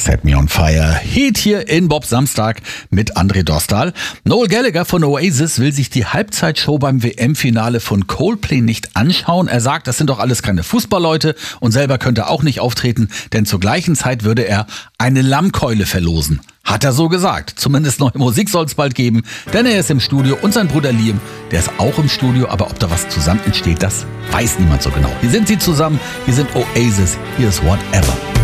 Set Me On Fire. Heat hier in Bob Samstag mit André Dostal. Noel Gallagher von Oasis will sich die Halbzeitshow beim WM-Finale von Coldplay nicht anschauen. Er sagt, das sind doch alles keine Fußballleute und selber könnte er auch nicht auftreten, denn zur gleichen Zeit würde er eine Lammkeule verlosen. Hat er so gesagt. Zumindest neue Musik soll es bald geben, denn er ist im Studio und sein Bruder Liam, der ist auch im Studio, aber ob da was zusammen entsteht, das weiß niemand so genau. Hier sind sie zusammen, hier sind Oasis, hier ist Whatever.